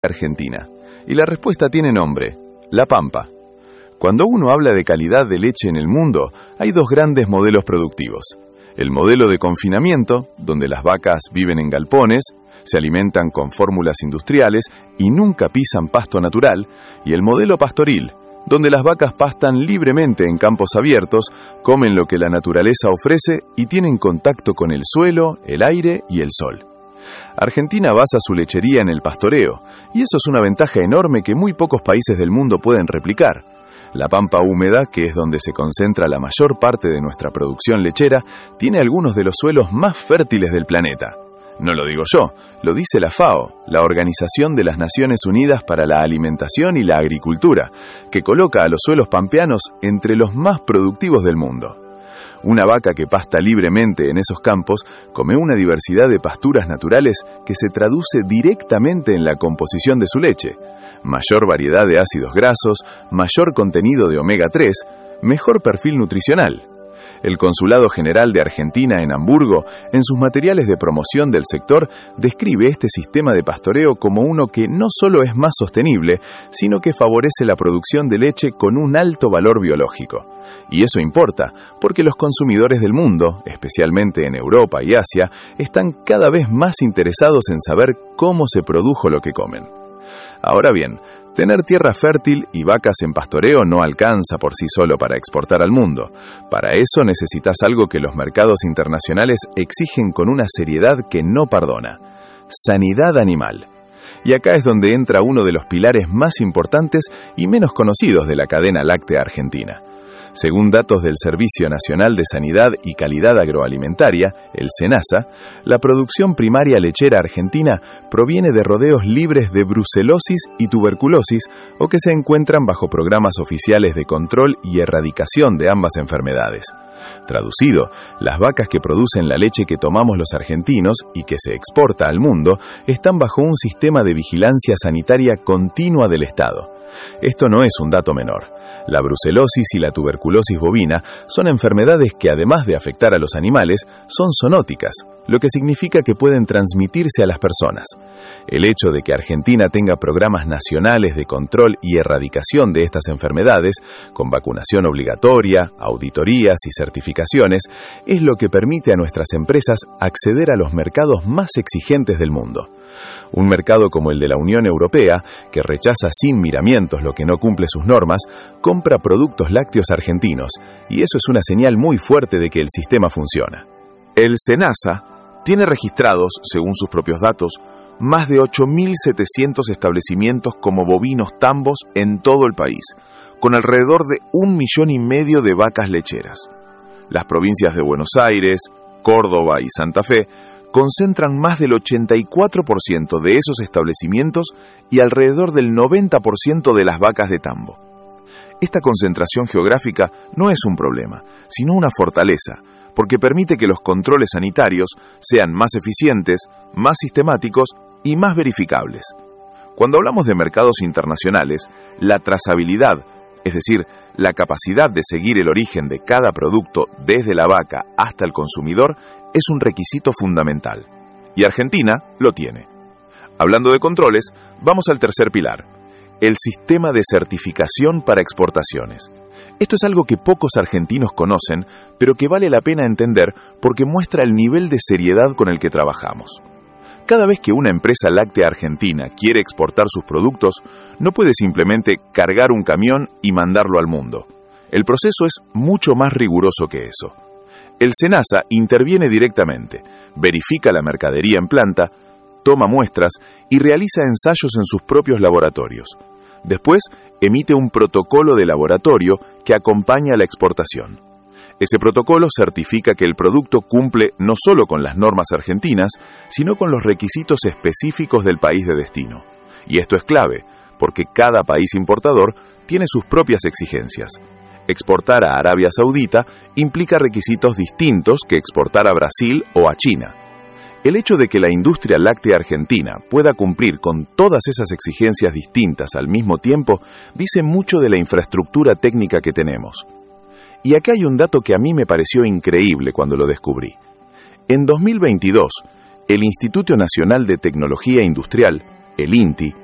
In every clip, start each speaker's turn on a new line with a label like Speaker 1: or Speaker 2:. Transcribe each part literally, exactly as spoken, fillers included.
Speaker 1: Argentina? Y la respuesta tiene nombre: La Pampa. Cuando uno habla de calidad de leche en el mundo, hay dos grandes modelos productivos. El modelo de confinamiento, donde las vacas viven en galpones, se alimentan con fórmulas industriales y nunca pisan pasto natural, y el modelo pastoril, donde las vacas pastan libremente en campos abiertos, comen lo que la naturaleza ofrece y tienen contacto con el suelo, el aire y el sol. Argentina basa su lechería en el pastoreo, y eso es una ventaja enorme que muy pocos países del mundo pueden replicar. La Pampa húmeda, que es donde se concentra la mayor parte de nuestra producción lechera, tiene algunos de los suelos más fértiles del planeta. No lo digo yo, lo dice la FAO, la Organización de las Naciones Unidas para la Alimentación y la Agricultura, que coloca a los suelos pampeanos entre los más productivos del mundo. Una vaca que pasta libremente en esos campos come una diversidad de pasturas naturales que se traduce directamente en la composición de su leche. Mayor variedad de ácidos grasos, mayor contenido de omega tres, mejor perfil nutricional. El Consulado General de Argentina en Hamburgo, en sus materiales de promoción del sector, describe este sistema de pastoreo como uno que no solo es más sostenible, sino que favorece la producción de leche con un alto valor biológico. Y eso importa, porque los consumidores del mundo, especialmente en Europa y Asia, están cada vez más interesados en saber cómo se produjo lo que comen. Ahora bien, tener tierra fértil y vacas en pastoreo no alcanza por sí solo para exportar al mundo. Para eso necesitas algo que los mercados internacionales exigen con una seriedad que no perdona: sanidad animal. Y acá es donde entra uno de los pilares más importantes y menos conocidos de la cadena láctea argentina. Según datos del Servicio Nacional de Sanidad y Calidad Agroalimentaria, el SENASA, la producción primaria lechera argentina proviene de rodeos libres de brucelosis y tuberculosis o que se encuentran bajo programas oficiales de control y erradicación de ambas enfermedades. Traducido, las vacas que producen la leche que tomamos los argentinos y que se exporta al mundo están bajo un sistema de vigilancia sanitaria continua del Estado. Esto no es un dato menor. La brucelosis y la tuberculosis bovina son enfermedades que, además de afectar a los animales, son zoonóticas, lo que significa que pueden transmitirse a las personas. El hecho de que Argentina tenga programas nacionales de control y erradicación de estas enfermedades, con vacunación obligatoria, auditorías y certificaciones, es lo que permite a nuestras empresas acceder a los mercados más exigentes del mundo. Un mercado como el de la Unión Europea, que rechaza sin miramientos lo que no cumple sus normas, compra productos lácteos argentinos, y eso es una señal muy fuerte de que el sistema funciona.
Speaker 2: El SENASA tiene registrados, según sus propios datos, más de ocho mil setecientos establecimientos como bovinos tambos en todo el país, con alrededor de un millón y medio de vacas lecheras. Las provincias de Buenos Aires, Córdoba y Santa Fe concentran más del ochenta y cuatro por ciento de esos establecimientos y alrededor del noventa por ciento de las vacas de tambo. Esta concentración geográfica no es un problema, sino una fortaleza, porque permite que los controles sanitarios sean más eficientes, más sistemáticos y más verificables. Cuando hablamos de mercados internacionales, la trazabilidad, es decir, la capacidad de seguir el origen de cada producto desde la vaca hasta el consumidor, es un requisito fundamental. Y Argentina lo tiene. Hablando de controles, vamos al tercer pilar: el sistema de certificación para exportaciones. Esto es algo que pocos argentinos conocen, pero que vale la pena entender porque muestra el nivel de seriedad con el que trabajamos. Cada vez que una empresa láctea argentina quiere exportar sus productos, no puede simplemente cargar un camión y mandarlo al mundo. El proceso es mucho más riguroso que eso. El SENASA interviene directamente, verifica la mercadería en planta, toma muestras y realiza ensayos en sus propios laboratorios. Después, emite un protocolo de laboratorio que acompaña la exportación. Ese protocolo certifica que el producto cumple no solo con las normas argentinas, sino con los requisitos específicos del país de destino. Y esto es clave, porque cada país importador tiene sus propias exigencias. Exportar a Arabia Saudita implica requisitos distintos que exportar a Brasil o a China. El hecho de que la industria láctea argentina pueda cumplir con todas esas exigencias distintas al mismo tiempo dice mucho de la infraestructura técnica que tenemos. Y acá hay un dato que a mí me pareció increíble cuando lo descubrí. En dos mil veintidós, el Instituto Nacional de Tecnología Industrial, el INTI,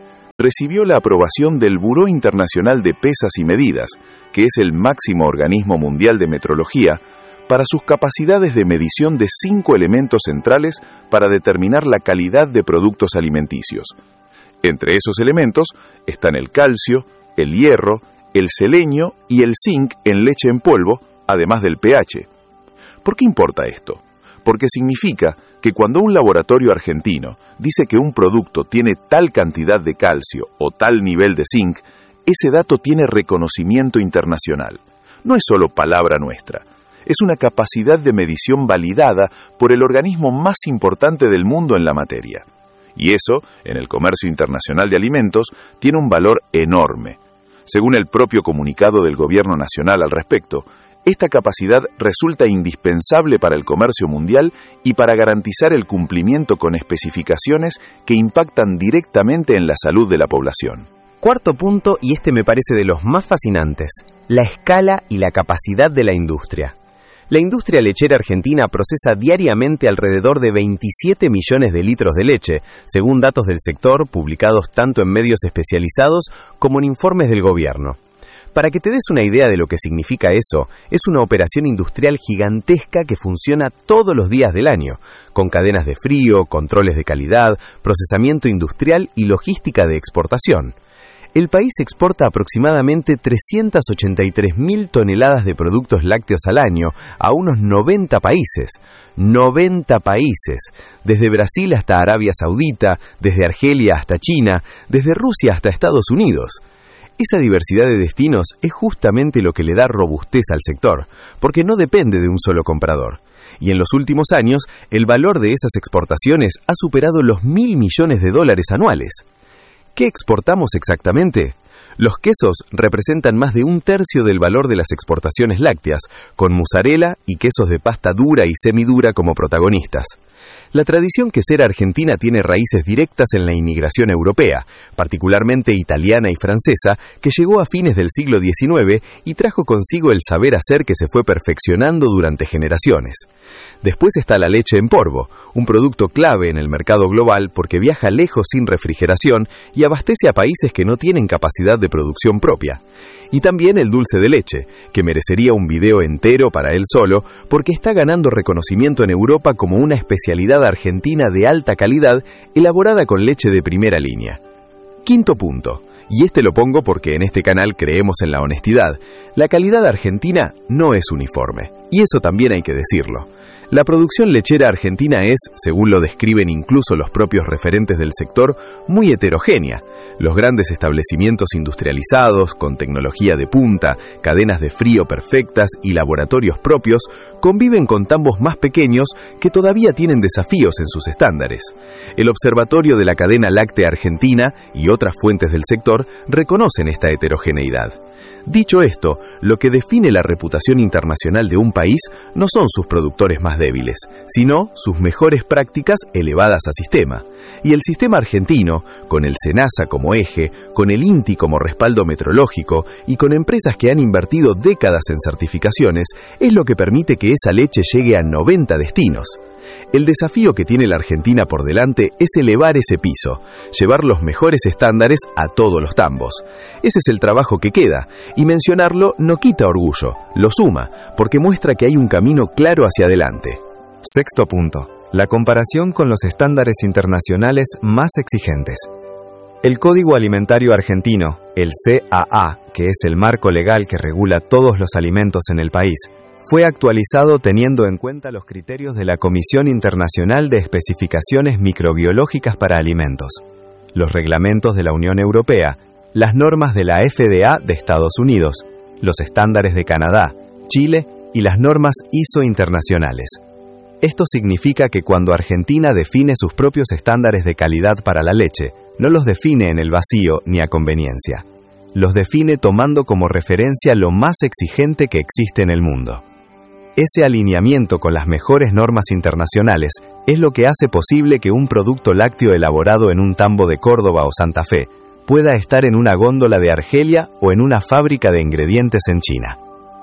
Speaker 2: recibió la aprobación del Buró Internacional de Pesas y Medidas, que es el máximo organismo mundial de metrología, para sus capacidades de medición de cinco elementos centrales para determinar la calidad de productos alimenticios. Entre esos elementos están el calcio, el hierro, el selenio y el zinc en leche en polvo, además del pH. ¿Por qué importa esto? Porque significa que cuando un laboratorio argentino dice que un producto tiene tal cantidad de calcio o tal nivel de zinc, ese dato tiene reconocimiento internacional. No es solo palabra nuestra, es una capacidad de medición validada por el organismo más importante del mundo en la materia. Y eso, en el comercio internacional de alimentos, tiene un valor enorme. Según el propio comunicado del Gobierno Nacional al respecto, esta capacidad resulta indispensable para el comercio mundial y para garantizar el cumplimiento con especificaciones que impactan directamente en la salud de la población.
Speaker 3: Cuarto punto, y este me parece de los más fascinantes, la escala y la capacidad de la industria. La industria lechera argentina procesa diariamente alrededor de veintisiete millones de litros de leche, según datos del sector publicados tanto en medios especializados como en informes del gobierno. Para que te des una idea de lo que significa eso, es una operación industrial gigantesca que funciona todos los días del año, con cadenas de frío, controles de calidad, procesamiento industrial y logística de exportación. El país exporta aproximadamente trescientas ochenta y tres mil toneladas de productos lácteos al año a unos noventa países. noventa países, desde Brasil hasta Arabia Saudita, desde Argelia hasta China, desde Rusia hasta Estados Unidos. Esa diversidad de destinos es justamente lo que le da robustez al sector, porque no depende de un solo comprador. Y en los últimos años, el valor de esas exportaciones ha superado los mil millones de dólares anuales. ¿Qué exportamos exactamente? Los quesos representan más de un tercio del valor de las exportaciones lácteas, con mozzarella y quesos de pasta dura y semidura como protagonistas. La tradición quesera argentina tiene raíces directas en la inmigración europea, particularmente italiana y francesa, que llegó a fines del siglo diecinueve y trajo consigo el saber hacer que se fue perfeccionando durante generaciones. Después está la leche en polvo, un producto clave en el mercado global porque viaja lejos sin refrigeración y abastece a países que no tienen capacidad de producción propia. Y también el dulce de leche, que merecería un video entero para él solo, porque está ganando reconocimiento en Europa como una especialidad argentina de alta calidad, elaborada con leche de primera línea. Quinto punto, y este lo pongo porque en este canal creemos en la honestidad, la calidad argentina no es uniforme, y eso también hay que decirlo. La producción lechera argentina es, según lo describen incluso los propios referentes del sector, muy heterogénea. Los grandes establecimientos industrializados, con tecnología de punta, cadenas de frío perfectas y laboratorios propios, conviven con tambos más pequeños que todavía tienen desafíos en sus estándares. El Observatorio de la Cadena Láctea Argentina y otras fuentes del sector reconocen esta heterogeneidad. Dicho esto, lo que define la reputación internacional de un país no son sus productores más débiles, sino sus mejores prácticas elevadas a sistema. Y el sistema argentino, con el SENASA como eje, con el INTI como respaldo metrológico y con empresas que han invertido décadas en certificaciones, es lo que permite que esa leche llegue a noventa destinos. El desafío que tiene la Argentina por delante es elevar ese piso, llevar los mejores estándares a todos los tambos. Ese es el trabajo que queda, y mencionarlo no quita orgullo, lo suma, porque muestra que hay un camino claro hacia adelante.
Speaker 4: Sexto punto. La comparación con los estándares internacionales más exigentes. El Código Alimentario Argentino, el C A A, que es el marco legal que regula todos los alimentos en el país, fue actualizado teniendo en cuenta los criterios de la Comisión Internacional de Especificaciones Microbiológicas para Alimentos, los reglamentos de la Unión Europea, las normas de la F D A de Estados Unidos, los estándares de Canadá, Chile y las normas I S O internacionales. Esto significa que cuando Argentina define sus propios estándares de calidad para la leche, no los define en el vacío ni a conveniencia. Los define tomando como referencia lo más exigente que existe en el mundo. Ese alineamiento con las mejores normas internacionales es lo que hace posible que un producto lácteo elaborado en un tambo de Córdoba o Santa Fe pueda estar en una góndola de Argelia o en una fábrica de ingredientes en China.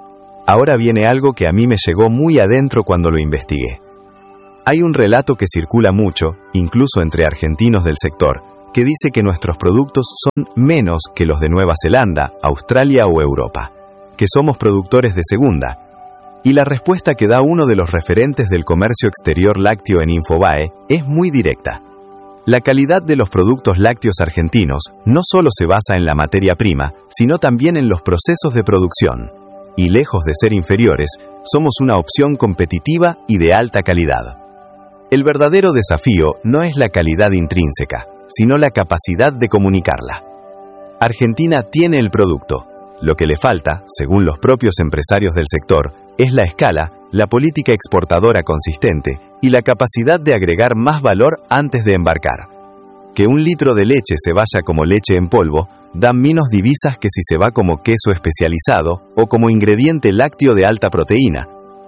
Speaker 4: Ahora viene algo que a mí me llegó muy adentro cuando lo investigué. Hay un relato que circula mucho, incluso entre argentinos del sector, que dice que nuestros productos son menos que los de Nueva Zelanda, Australia o Europa, que somos productores de segunda. Y la respuesta que da uno de los referentes del comercio exterior lácteo en Infobae es muy directa. La calidad de los productos lácteos argentinos no solo se basa en la materia prima, sino también en los procesos de producción. Y lejos de ser inferiores, somos una opción competitiva y de alta calidad. El verdadero desafío no es la calidad intrínseca, sino la capacidad de comunicarla. Argentina tiene el producto. Lo que le falta, según los propios empresarios del sector, es la escala, la política exportadora consistente y la capacidad de agregar más valor antes de embarcar. Que un litro de leche se vaya como leche en polvo da menos divisas que si se va como queso especializado o como ingrediente lácteo de alta proteína.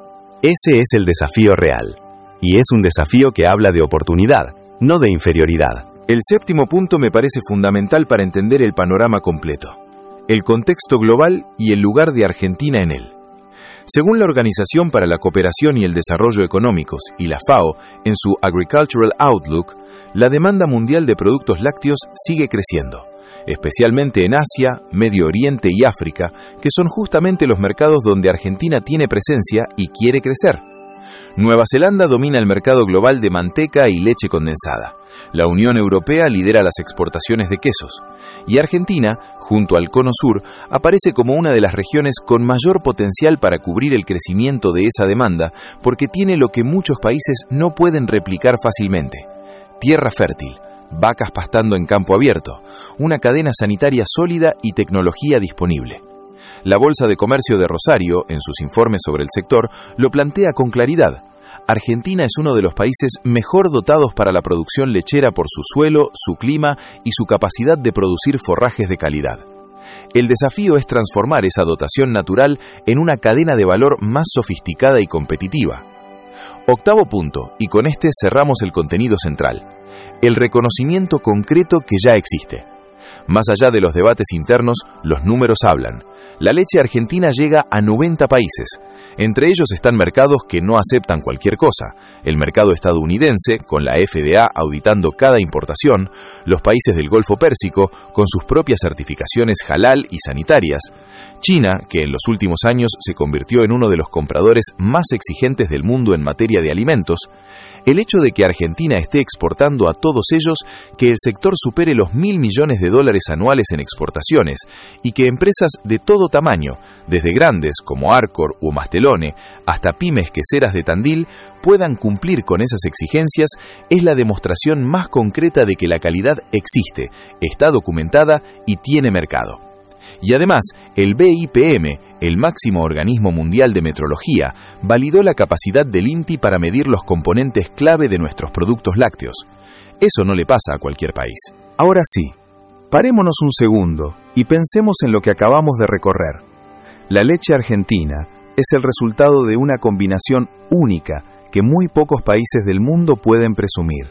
Speaker 4: Ese es el desafío real. Y es un desafío que habla de oportunidad, no de inferioridad.
Speaker 2: El séptimo punto me parece fundamental para entender el panorama completo: el contexto global y el lugar de Argentina en él. Según la Organización para la Cooperación y el Desarrollo Económicos y la FAO, en su Agricultural Outlook, la demanda mundial de productos lácteos sigue creciendo, especialmente en Asia, Medio Oriente y África, que son justamente los mercados donde Argentina tiene presencia y quiere crecer. Nueva Zelanda domina el mercado global de manteca y leche condensada. La Unión Europea lidera las exportaciones de quesos. Y Argentina, junto al Cono Sur, aparece como una de las regiones con mayor potencial para cubrir el crecimiento de esa demanda, porque tiene lo que muchos países no pueden replicar fácilmente: tierra fértil, vacas pastando en campo abierto, una cadena sanitaria sólida y tecnología disponible. La Bolsa de Comercio de Rosario, en sus informes sobre el sector, lo plantea con claridad. Argentina es uno de los países mejor dotados para la producción lechera por su suelo, su clima y su capacidad de producir forrajes de calidad. El desafío es transformar esa dotación natural en una cadena de valor más sofisticada y competitiva. Octavo punto, y con este cerramos el contenido central: el reconocimiento concreto que ya existe. Más allá de los debates internos, los números hablan. La leche argentina llega a noventa países. Entre ellos están mercados que no aceptan cualquier cosa: el mercado estadounidense, con la F D A auditando cada importación; los países del Golfo Pérsico, con sus propias certificaciones halal y sanitarias; China, que en los últimos años se convirtió en uno de los compradores más exigentes del mundo en materia de alimentos. El hecho de que Argentina esté exportando a todos ellos, que el sector supere los mil millones de dólares anuales en exportaciones y que empresas de todo tamaño, desde grandes como Arcor o Mastelone hasta pymes queseras de Tandil, puedan cumplir con esas exigencias, es la demostración más concreta de que la calidad existe, está documentada y tiene mercado. Y además, el B I P M, el máximo organismo mundial de metrología, validó la capacidad del INTI para medir los componentes clave de nuestros productos lácteos. Eso no le pasa a cualquier país.
Speaker 1: Ahora sí, parémonos un segundo y pensemos en lo que acabamos de recorrer. La leche argentina es el resultado de una combinación única que muy pocos países del mundo pueden presumir.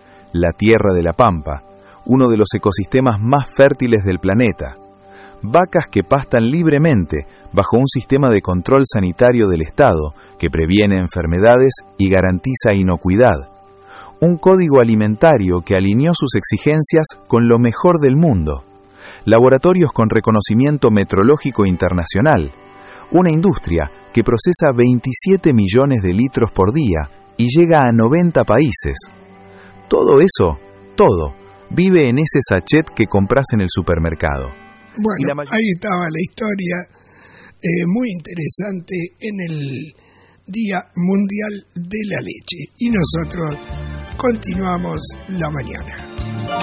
Speaker 1: La tierra de la Pampa, uno de los ecosistemas más fértiles del planeta. Vacas que pastan libremente bajo un sistema de control sanitario del Estado que previene enfermedades y garantiza inocuidad. Un código alimentario que alineó sus exigencias con lo mejor del mundo. Laboratorios con reconocimiento metrológico internacional. Una industria que procesa veintisiete millones de litros por día y llega a noventa países. Todo eso, todo, vive en ese sachet que compras en el supermercado.
Speaker 5: Bueno, may- ahí estaba la historia eh, muy interesante en el Día Mundial de la Leche. Y nosotros continuamos la mañana.